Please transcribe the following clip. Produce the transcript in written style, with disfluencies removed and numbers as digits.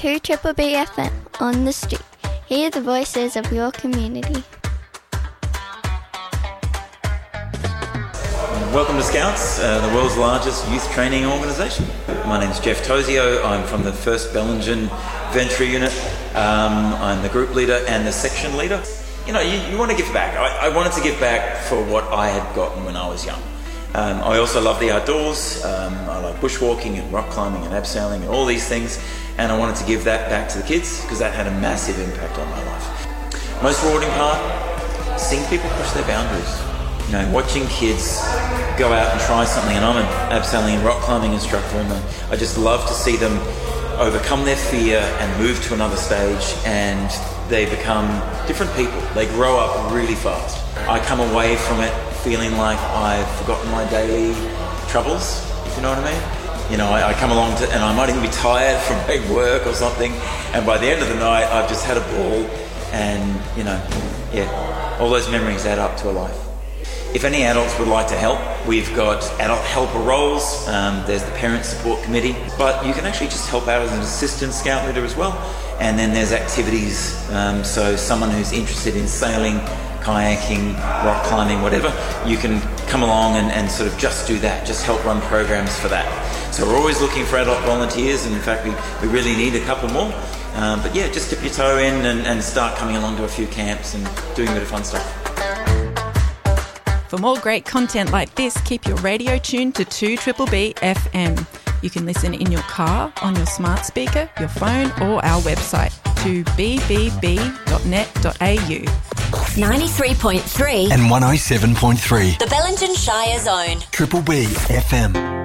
to Triple B FM on the street. Hear the voices of your community. Welcome to Scouts, the world's largest youth training organisation. My name's Jeff Tozio. I'm from the 1st Bellingen Venture Unit. I'm the group leader and the section leader. You know, you want to give back. I wanted to give back for what I had gotten when I was young. I also love the outdoors. I like bushwalking and rock climbing and abseiling and all these things. And I wanted to give that back to the kids because that had a massive impact on my life. Most rewarding part, seeing people push their boundaries. You know, watching kids go out and try something, and I'm an abseiling and rock climbing instructor, and I just love to see them overcome their fear and move to another stage, and they become different people. They grow up really fast. I come away from it feeling like I've forgotten my daily troubles, if you know what I mean. You know, I come along to, and I might even be tired from work or something, and by the end of the night, I've just had a ball, and, you know, all those memories add up to a life. If any adults would like to help, we've got adult helper roles, there's the parent support committee, but you can actually just help out as an assistant scout leader as well. And then there's activities, so someone who's interested in sailing, kayaking, rock climbing, whatever, you can come along and sort of just do that, just help run programs for that. So we're always looking for adult volunteers, and in fact we really need a couple more. But yeah, just dip your toe in and start coming along to a few camps and doing a bit of fun stuff. For more great content like this, keep your radio tuned to 2BBB FM. You can listen in your car, on your smart speaker, your phone, or our website, 2bbb.net.au. 93.3 and 107.3. The Bellingen Shire Zone. Triple B FM.